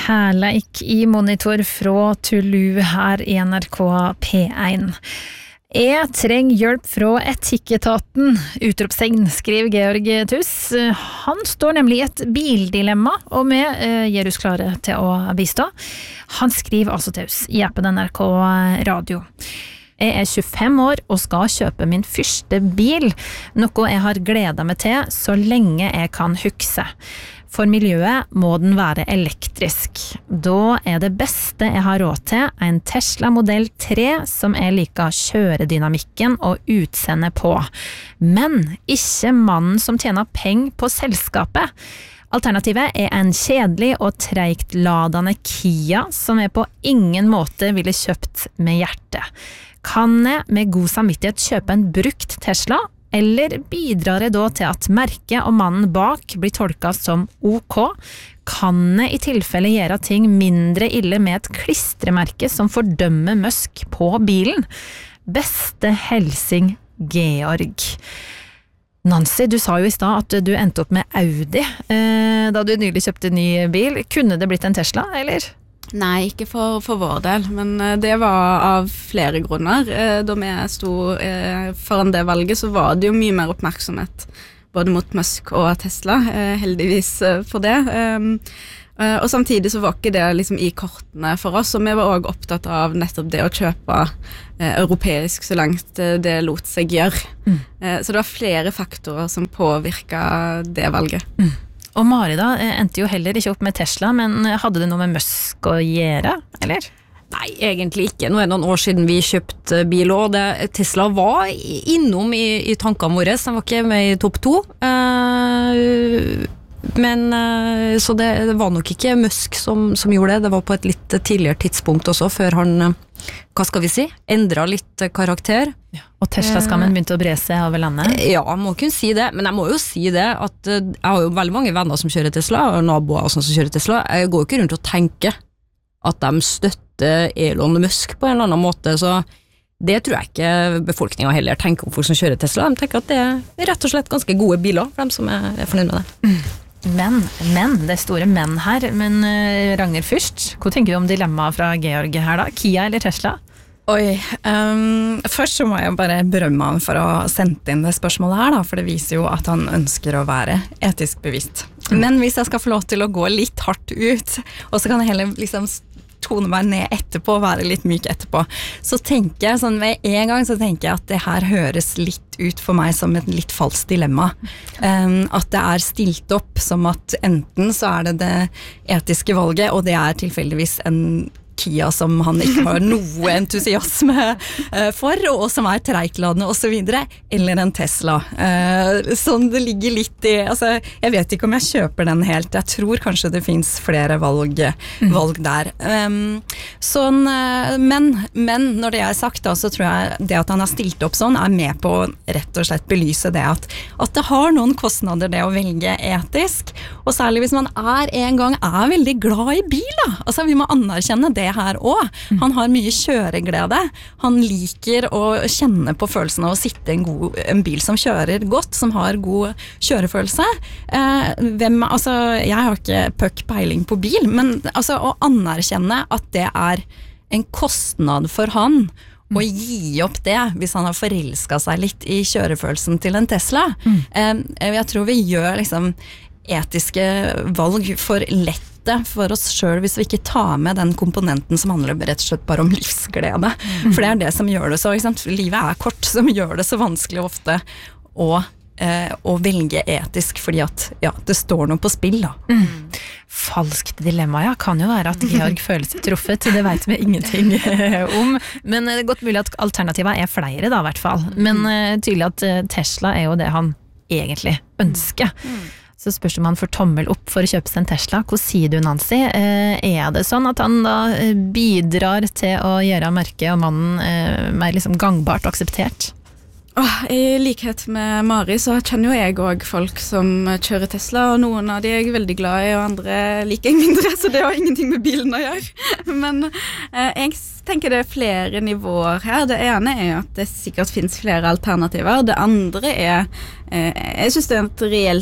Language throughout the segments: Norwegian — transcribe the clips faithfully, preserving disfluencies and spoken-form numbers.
Kärleik i monitor fra Tulu her i N R K P én. Jeg trenger hjelp fra etikketaten, utropstegn, skriver Georg Tuss. Han står nemlig i et bildilemma, og vi gjør oss klare til å bistå. Han skriver altså til oss i appen N R K Radio. Jeg er tjuefem år og skal kjøpe min første bil, noe jeg har gledet meg til så lenge jeg kan huske. For miljøet må den være elektrisk. Da er det beste jeg har råd til en Tesla Model tre som jeg liker kjøredynamikken og utseendet på. Men ikke mannen som tjener penger på selskapet. Alternativet er en kjedelig og treigt ladende Kia som jeg på ingen måte ville kjøpt med hjertet. Kan jeg med god samvittighet kjøpe en brukt Tesla? Eller bidrar jeg da til at merket og mannen bak blir tolket som OK? Kan jeg i tilfelle gjøre ting mindre ille med et klistremerke som fordømmer Musk på bilen? Beste helsing, Georg. Nancy, du sa jo i sted at du endte opp med Audi eh, da du nylig kjøpte ny bil. Kunne det blitt en Tesla, eller? Nei, ikke for, for vår del, men det var av flere grunner. Da vi sto foran det valget, så var det jo mye mer oppmerksomhet både mot Musk og Tesla, heldigvis for det. Og samtidig så var ikke det liksom i kortene for oss, og vi var også opptatt av nettopp det å kjøpe europeisk så langt det lot seg gjøre. Mm. Så det var flere faktorer som påvirket det valget. Mm. Og Mari da endte jo heller ikke opp med Tesla, men hadde det noe med Musk å gjøre, eller? Nei, egentlig ikke. Nå er det noen år siden vi kjøpte bil, og det, Tesla var innom i, i tankene våre, den var ikke med i topp to. Uh, men uh, så det, det var nok ikke Musk som, som gjorde det, det var på et litt tidligere tidspunkt også, før han, hva skal vi si, endret litt karakter. Ja. Og Tesla-skammen begynte å bre seg over landet? Ja, jeg må kunne si det, men jeg må jo si det at jeg har jo veldig mange venner som kjører Tesla, og naboer som kjører Tesla. Jeg går jo ikke rundt og tenker at de støtter Elon Musk på en eller annen måte, så det tror jeg ikke befolkningen heller tenker om folk som kjører Tesla. De tenker at det er rett og slett ganske gode biler for dem som er, er fornøyd med det. Mm. Men, men, det er store menn her, men uh, Ragnhild først, hva tenker du om dilemmaet fra Georg her da? Kia eller Tesla? Oi, um, først så må jeg bare berømme han for å ha sendt inn det spørsmålet her da, for det viser jo at han ønsker å være etisk bevisst. Mm. Men hvis jeg skal få lov til å gå litt hardt ut, og så kan jeg heller liksom tone meg ned etterpå og være litt myk etterpå, så tenker jeg sånn med en gang så tenker jeg at det her høres litt ut for meg som et litt falskt dilemma. Um, at det er stilt opp som at enten så er det det etiske valget, og det er tilfeldigvis en Kia som han ikke har noe entusiasme uh, for, og som er treikladende og så videre, eller en Tesla. Uh, sånn det ligger litt i, altså, jeg vet ikke om jeg kjøper den helt, jeg tror kanskje det finnes flere valg, valg der. Um, sånn, uh, men, men når det er sagt da, så tror jeg det at han har stilt opp sånn, er med på å rett og slett belyse det at, at det har noen kostnader det å velge etisk, og særlig hvis man er en gang er veldig glad i bil da, altså vi må anerkjenne det her også. Han har mye kjøreglede. Han liker å kjenne på følelsen av å sitte i en, god, en bil som kjører godt, som har god kjørefølelse. Eh, hvem, altså, jeg har ikke puck peiling på bil, men altså, å anerkjenne at det er en kostnad for han å gi opp det hvis han har forelsket seg litt i kjørefølelsen til en Tesla. Mm. Eh, jeg tror vi gjør liksom etiske valg for lett for oss selv hvis vi ikke tar med den komponenten som handler rett og slett bare om livsglede. Mm. For det er det som gjør det så, ikke sant? Livet er kort, som gjør det så vanskelig ofte å, eh, å velge etisk, fordi at ja, det står noe på spill da. Mm. Falskt dilemma, ja, kan jo være at Georg føler seg truffet, det vet vi ingenting om, men det er godt mulig at alternativet er flere da, i hvert fall. Men uh, tydelig at uh, Tesla er jo det han egentlig ønsker. Mm. Så spørs om han får tommel opp for å kjøpe seg en Tesla. Hva sier du, Nancy? Eh, er det sånn at han da bidrar til å gjøre merket og mannen eh, mer liksom gangbart akseptert? Oh, I likhet med Mari så kjenner jo jeg også folk som kjører Tesla, og noen av de er jeg veldig glad i, og andre liker jeg mindre, så det har ingenting med bilen å gjøre. Men eh, jeg tenker det er flere nivåer her. Det ene er at det sikkert finnes flere alternativer. Det andre er, eh, jeg synes det er et reelt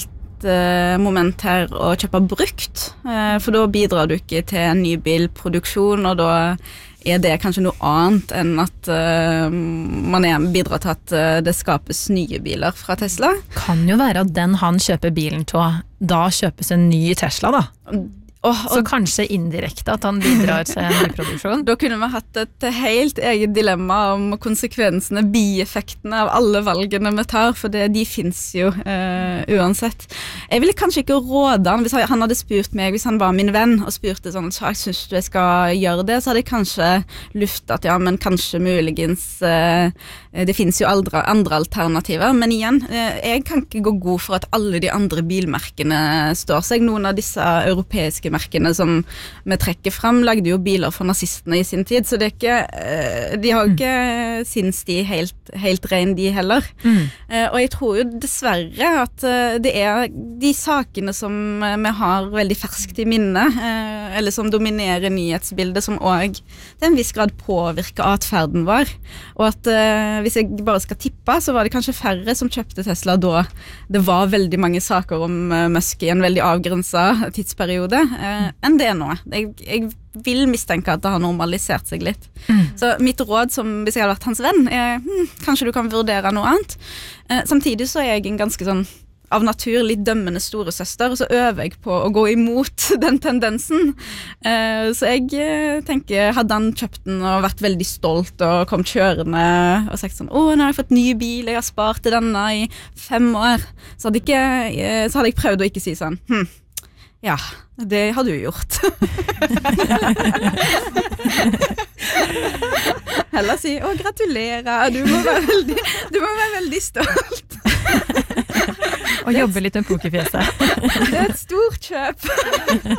uh, moment her å kjøpe brukt, uh, for da bidrar du ikke til en nybilproduksjon, og da er det kanskje noe annet enn at uh, man er bidrar til at uh, det skapes nye biler fra Tesla. Kan jo være at den han kjøper bilen til, da kjøpes en ny Tesla da. Oh, og, Så kanskje indirekte at han bidrar til en nyproduksjon? Da kunne vi hatt et helt eget dilemma om konsekvensene, bieffektene av alle valgene vi tar, for det, de finnes jo uh, uansett. Jeg ville kanskje ikke råde han, hvis han hadde spurt meg, hvis han var min venn, og spurte sånn, så jeg synes du jeg skal gjøre det, så hadde jeg kanskje luftet, ja, men kanskje muligens, uh, det finnes jo andre, andre alternativer, men igjen, uh, jeg kan ikke gå god for at alle de andre bilmerkene står seg. Noen av disse europeiske merkene som vi trekker frem, lagde jo biler for nazistene i sin tid, så det er ikke, de har ikke mm. sin sti helt, helt ren de heller. Mm. Og jeg tror jo dessverre at det er de sakene som vi har veldig ferskt i minne, eller som dominerer nyhetsbildet, som også til en viss grad påvirker atferden vår. Og at hvis jeg bare skal tippe, så var det kanskje færre som kjøpte Tesla da det var veldig mange saker om Musk i en veldig avgrenset tidsperiode, Uh, enn det nå. Jeg, jeg vil mistenke at det har normalisert seg litt. Mm. Så mitt råd, som hvis jeg hadde vært hans venn, er hm, kanskje du kan vurdere noe annet. Uh, samtidig så er jeg en ganske sånn av natur litt dømmende store søster, og så øver jeg på å gå imot den tendensen. Uh, så jeg uh, tenker, hadde han kjøpt den og vært veldig stolt og kom kjørende og sagt sånn, å, nå har jeg fått ny bil, jeg har spart til denne i fem år, så hadde, ikke, uh, så hadde jeg prøvd å ikke si sånn, hm, ja, det har du gjort. Heller si, å, gratulerer, du må være veldig, du må være veldig stolt. Og jobbe litt med pokerfjeset. Det er et stort kjøp.